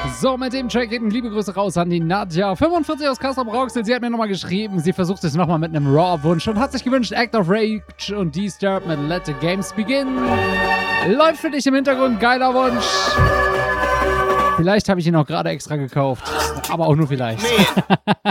So, mit dem Track geht liebe Grüße raus an die Nadja. 45 aus Kassel-Brauxel. Sie hat mir nochmal geschrieben, sie versucht es nochmal mit einem Raw-Wunsch und hat sich gewünscht Act of Rage und Disturbed mit Let the Games Begin. Läuft für dich im Hintergrund, geiler Wunsch. Vielleicht habe ich ihn auch gerade extra gekauft, aber auch nur vielleicht.